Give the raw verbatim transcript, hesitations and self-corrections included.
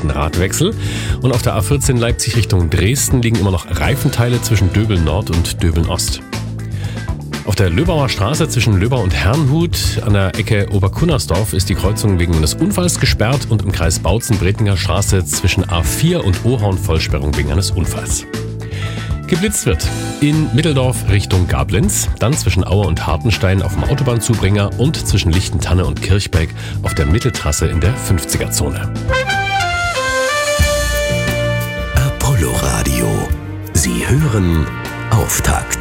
gemachten Radwechsel. Und auf der A vierzehn Leipzig Richtung Dresden liegen immer noch Reifenteile zwischen Döbeln Nord und Döbeln Ost. Auf der Löbauer Straße zwischen Löbau und Herrnhut an der Ecke Oberkunnersdorf ist die Kreuzung wegen eines Unfalls gesperrt und im Kreis Bautzen-Bretlinger Straße zwischen A vier und Ohorn Vollsperrung wegen eines Unfalls. Geblitzt wird in Mitteldorf Richtung Gablenz, dann zwischen Aue und Hartenstein auf dem Autobahnzubringer und zwischen Lichtentanne und Kirchberg auf der Mitteltrasse in der fünfziger-Zone. Apollo Radio. Sie hören Auftakt.